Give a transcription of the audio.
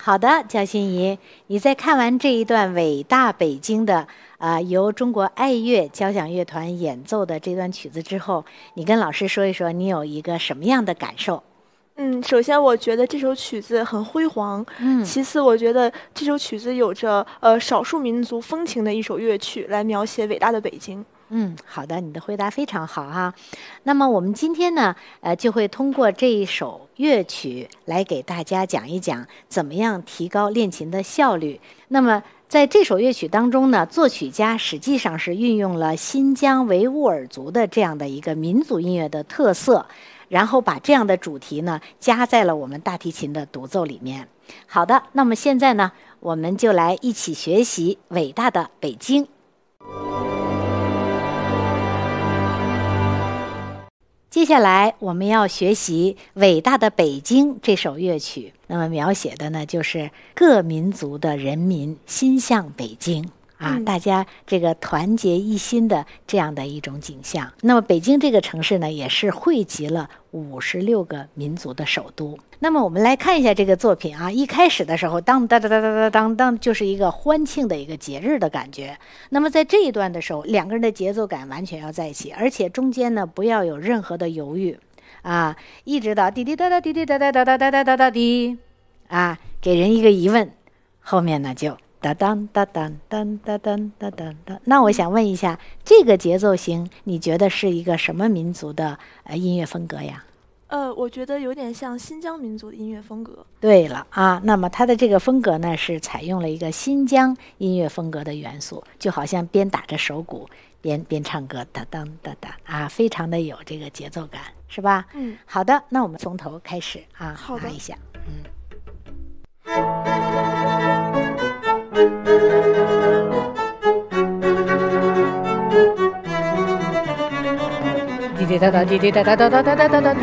好的，焦心怡，你在看完这一段伟大北京的由中国爱乐交响乐团演奏的这段曲子之后，你跟老师说一说你有一个什么样的感受？ 首先我觉得这首曲子很辉煌，其次我觉得这首曲子有着少数民族风情的一首乐曲，来描写伟大的北京。 好的，你的回答非常好哈。那么我们今天呢，就会通过这一首乐曲来给大家讲一讲怎么样提高练琴的效率。那么在这首乐曲当中呢，作曲家实际上是运用了新疆维吾尔族的这样的一个民族音乐的特色，然后把这样的主题呢加在了我们大提琴的独奏里面。好的，那么现在呢，我们就来一起学习伟大的北京。接下来我们要学习《伟大的北京》这首乐曲，那么描写的呢就是各民族的人民心向北京大家这个团结一心的这样的一种景象。那么北京这个城市呢，也是汇集了56个民族的首都。那么我们来看一下这个作品一开始的时候，当当当当当当当，就是一个欢庆的一个节日的感觉。那么在这一段的时候，两个人的节奏感完全要在一起，而且中间呢不要有任何的犹豫一直到滴滴答答滴滴答答答答答答答答滴给人一个疑问，后面呢就哒当哒当当哒当哒当哒。那我想问一下，这个节奏型你觉得是一个什么民族的音乐风格呀？ 我觉得有点像新疆民族的音乐风格。 对了那么它的这个风格呢，是采用了一个新疆音乐风格的元素，就好像边打着手鼓边唱歌，哒当哒哒非常的有这个节奏感，是吧？好的，那我们从头开始好的， 拉一下。滴滴答答滴滴答答答答答答答。